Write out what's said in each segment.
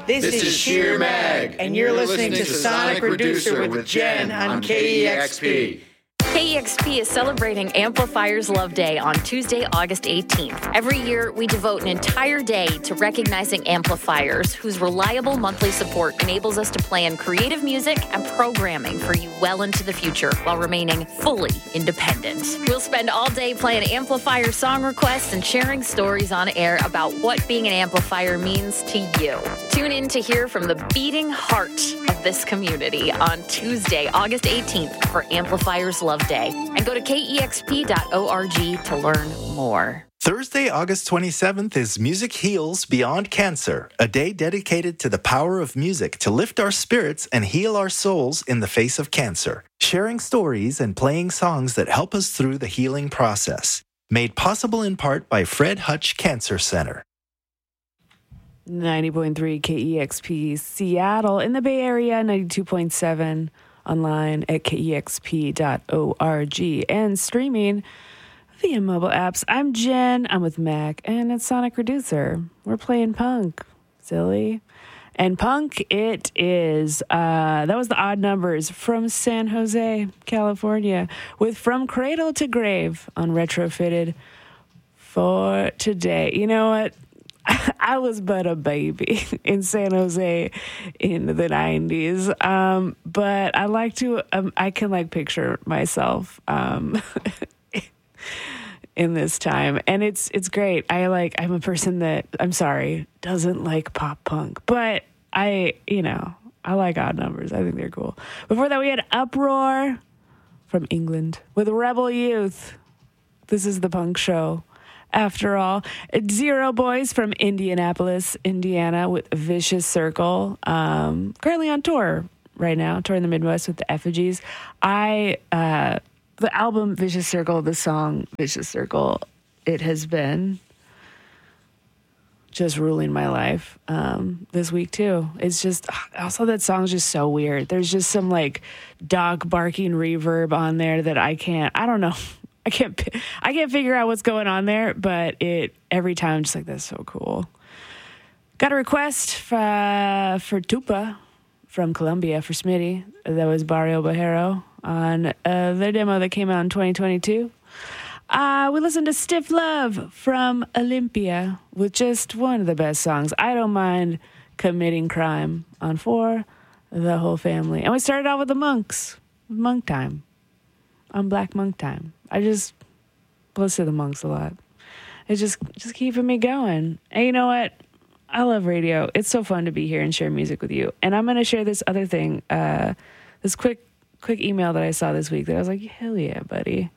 This is Sheer Mag, and you're listening to Sonic Reducer with Jen on KEXP. KEXP is celebrating Amplifiers Love Day on Tuesday, August 18th. Every year, we devote an entire day to recognizing amplifiers whose reliable monthly support enables us to plan creative music and programming for you well into the future while remaining fully independent. We'll spend all day playing amplifier song requests and sharing stories on air about what being an amplifier means to you. Tune in to hear from the beating heart of this community on Tuesday, August 18th for Amplifiers Love Day, and go to kexp.org to learn more. Thursday, August 27th is Music Heals Beyond Cancer, a day dedicated to the power of music to lift our spirits and heal our souls in the face of cancer, sharing stories and playing songs that help us through the healing process. Made possible in part by Fred Hutch Cancer Center. 90.3 KEXP Seattle in the Bay Area, 92.7 online at kexp.org and streaming via mobile apps. I'm Jen. I'm with Mac, and it's Sonic Reducer. We're playing punk. Silly. And punk it is. That was the Odd Numbers from San Jose, California, with From Cradle to Grave on Retrofitted for today. You know what? I was but a baby in San Jose in the 90s. But I like to, I can like picture myself, in this time. And it's great. I'm a person that, I'm sorry, doesn't like pop punk, but I like Odd Numbers. I think they're cool. Before that, we had Uproar from England with Rebel Youth. This is the punk show. After all, Zero Boys from Indianapolis, Indiana with Vicious Circle. Currently on tour right now, touring the Midwest with the Effigies. The album Vicious Circle, the song Vicious Circle, it has been just ruling my life this week too. It's just, also that song's just so weird. There's just some like dog barking reverb on there that I can't figure out what's going on there, but every time I'm just like, that's so cool. Got a request for Tupa from Colombia for Smitty. That was Barrio Bajero on their demo that came out in 2022. We listened to Stiff Love from Olympia with just one of the best songs, I Don't Mind Committing Crime, on For the Whole Family. And we started out with the Monks, Monk Time, on Black Monk Time. I just listen to the Monks a lot. It's just keeping me going. And you know what? I love radio. It's so fun to be here and share music with you. And I'm going to share this other thing, this quick email that I saw this week that I was like, hell yeah, buddy.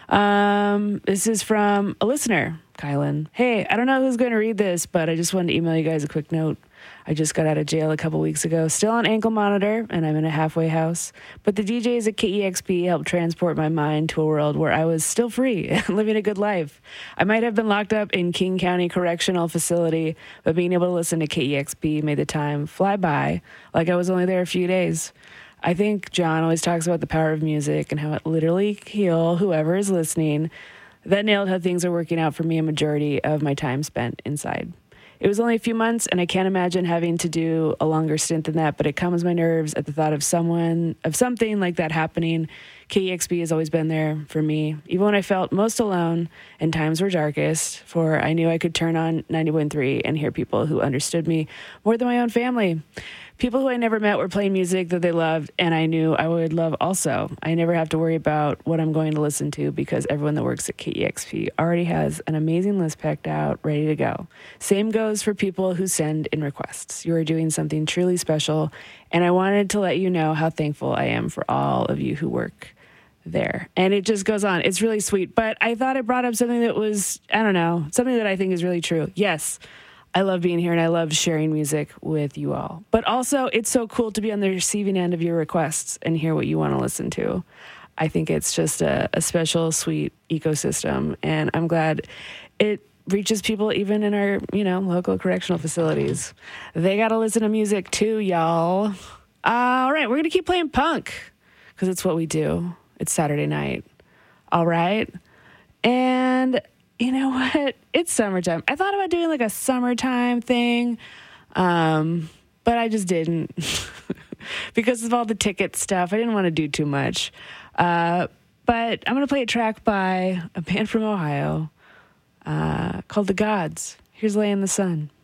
This is from a listener, Kylan. Hey, I don't know who's going to read this, but I just wanted to email you guys a quick note. I just got out of jail a couple weeks ago, still on ankle monitor, and I'm in a halfway house. But the DJs at KEXP helped transport my mind to a world where I was still free and living a good life. I might have been locked up in King County Correctional Facility, but being able to listen to KEXP made the time fly by like I was only there a few days. I think John always talks about the power of music and how it literally can heal whoever is listening. That nailed how things are working out for me a majority of my time spent inside. It was only a few months, and I can't imagine having to do a longer stint than that, but it calms my nerves at the thought of something like that happening. KEXP has always been there for me, even when I felt most alone and times were darkest, for I knew I could turn on 90.3 and hear people who understood me more than my own family. People who I never met were playing music that they loved, and I knew I would love also. I never have to worry about what I'm going to listen to because everyone that works at KEXP already has an amazing list packed out, ready to go. Same goes for people who send in requests. You are doing something truly special, and I wanted to let you know how thankful I am for all of you who work there. And it just goes on. It's really sweet, but I thought it brought up something that was, I don't know, something that I think is really true. Yes, I love being here and I love sharing music with you all. But also, it's so cool to be on the receiving end of your requests and hear what you want to listen to. I think it's just a special, sweet ecosystem. And I'm glad it reaches people even in our, local correctional facilities. They got to listen to music too, y'all. All right, we're going to keep playing punk because it's what we do. It's Saturday night. All right. And you know what? It's summertime. I thought about doing like a summertime thing, but but I just didn't because of all the ticket stuff. I didn't want to do too much. But I'm going to play a track by a band from Ohio called The Gods. Here's Lay in the Sun.